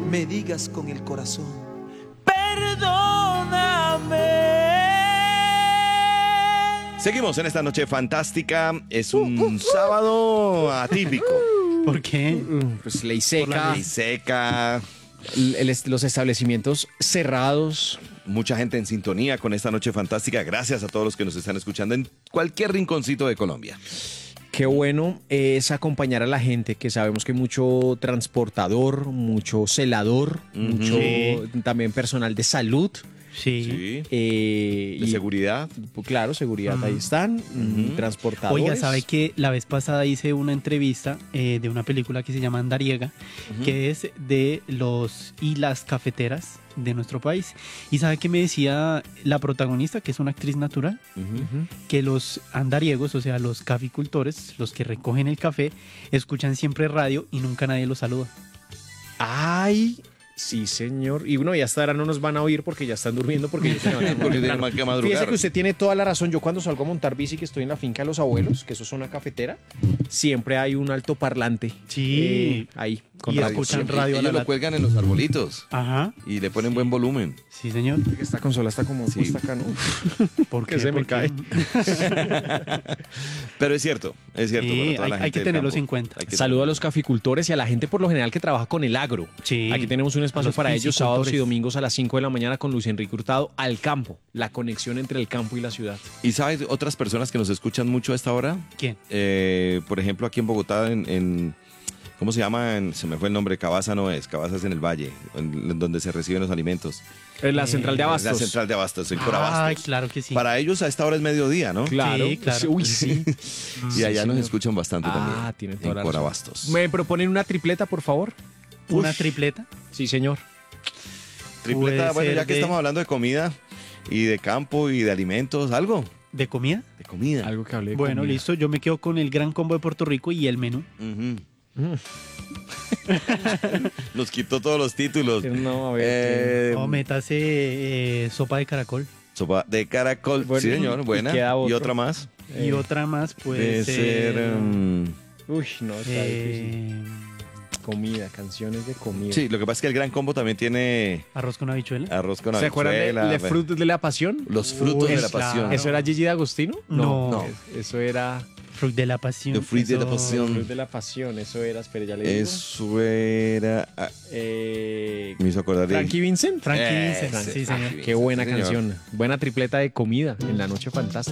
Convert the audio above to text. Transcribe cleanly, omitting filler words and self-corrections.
me digas con el corazón, perdóname. Seguimos en esta noche fantástica. Es un sábado atípico. ¿Por qué? Pues ley seca, Ley seca. los establecimientos cerrados. Mucha gente en sintonía con esta noche fantástica. Gracias a todos los que nos están escuchando en cualquier rinconcito de Colombia. Qué bueno es acompañar a la gente, que sabemos que hay mucho transportador, mucho celador, mucho también personal de salud. Sí. De De seguridad. Claro, seguridad, ahí están, transportadores. Oiga, ¿sabe que la vez pasada hice una entrevista de una película que se llama Andariega, que es de los y las cafeteras de nuestro país? Y ¿sabe qué me decía la protagonista, que es una actriz natural? Que los andariegos, o sea, los caficultores, los que recogen el café, escuchan siempre radio y nunca nadie los saluda. ¡Ay! Sí, señor. Y bueno, ya hasta ahora no nos van a oír porque ya están durmiendo, porque ellos se levantan Porque temprano. tienen que madrugar. Fíjese que usted tiene toda la razón. Yo cuando salgo a montar bici, que estoy en la finca de los abuelos, que eso es una cafetera, siempre hay un altoparlante. Sí. Ahí, con Y radio. escuchan radio a la Ellos lo lata. cuelgan en los arbolitos Ajá. y le ponen buen volumen. Sí, señor. Esta consola está como Sí. puesta acá, ¿no? ¿Por Que se me cae. Pero es cierto. Es cierto. Sí, para toda la hay gente que del tenerlos campo. en cuenta. Hay que Saludo a los caficultores y a la gente por lo general que trabaja con el agro. Sí. Aquí tenemos un espacio Los para ellos sábados y piscicultores. domingos a las 5 de la mañana con Luis Enrique Hurtado al campo. La conexión entre el campo y la ciudad. ¿Y sabes otras personas que nos escuchan mucho a esta hora? ¿Quién? Por ejemplo, aquí en Bogotá, ¿cómo se llama? Se me fue el nombre. Cabaza no es. Cabaza es en el Valle, en donde se reciben los alimentos. La central de abastos. La central de abastos, en Ay, Corabastos. claro que sí. Para ellos a esta hora es mediodía, ¿no? Claro. Sí, claro. Uy, sí. Y allá nos señor. escuchan bastante también. Tienen toda en la razón. Corabastos. ¿Me proponen una tripleta, por favor? ¿Una tripleta? Sí, señor. Tripleta, puede bueno, ser ya que de- estamos hablando de comida y de campo y de alimentos, algo ¿De comida? de comida. Algo que hablé de Bueno, comida. listo. Yo me quedo con el Gran Combo de Puerto Rico y el menú. Ujú. Nos quitó todos los títulos. No, a ver. O métase sopa de caracol. Sopa de caracol. Bueno, sí, señor, y buena. queda Y otro. otra más. Y otra más puede Debe ser. Uy, no, está difícil. eh, Comida, canciones de comida. Sí, lo que pasa es que el Gran Combo también tiene arroz con habichuela. arroz con ¿Se acuerdan de habichuela, Le Frutos de la Pasión? los frutos de la Claro. pasión. ¿Eso era Gigi D'Agostino? No. Eso era Fruit de la pasión. The Fruit de la Eso- pasión. Frutos de la Pasión. Eso era, espere, ya le digo. Eso era. Me hizo acordar de. Frankie Vincent. Frankie Ese. Vincent. Sí, señor. Qué buena Sí, señor. canción. Buena tripleta de comida en la noche fantástica.